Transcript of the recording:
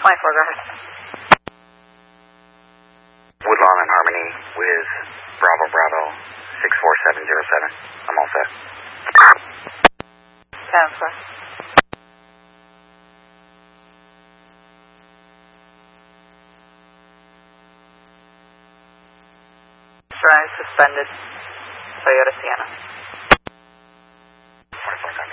go ahead. Woodlawn in Harmony with Bravo Bravo 64707. I'm all set. Sounds good. Drive suspended. Toyota Sienna.